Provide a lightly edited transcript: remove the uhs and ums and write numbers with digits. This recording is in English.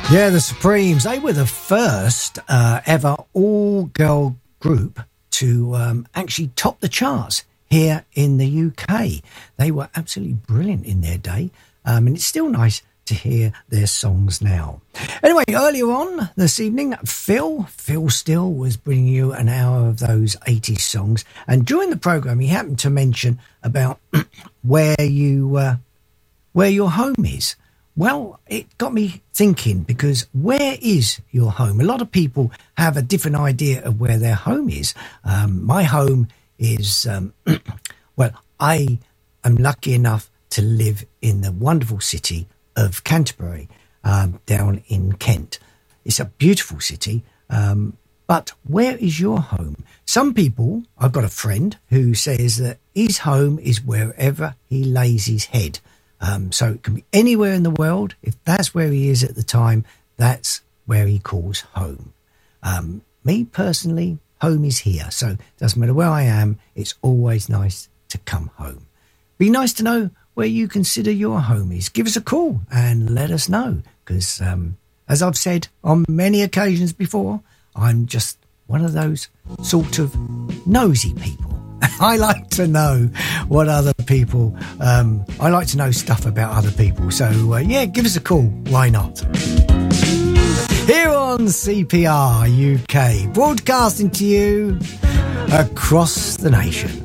Yeah, the Supremes, they were the first ever all-girl group to actually top the charts here in the UK. They were absolutely brilliant in their day, and it's still nice to hear their songs now. Anyway, earlier on this evening, Phil Still was bringing you an hour of those 80s songs, and during the programme he happened to mention about where your home is. Well, it got me thinking, because where is your home? A lot of people have a different idea of where their home is. My home is, well, I am lucky enough to live in the wonderful city of Canterbury, down in Kent. It's a beautiful city, but where is your home? Some people, I've got a friend who says that his home is wherever he lays his head. So it can be anywhere in the world. If that's where he is at the time, that's where he calls home. Me personally, home is here. So it doesn't matter where I am, it's always nice to come home. Be nice to know where you consider your home is. Give us a call and let us know. Because as I've said on many occasions before, I'm just one of those sort of nosy people. I like to know what other people, I like to know stuff about other people. So, yeah, give us a call. Why not? Here on CPR UK, broadcasting to you across the nation.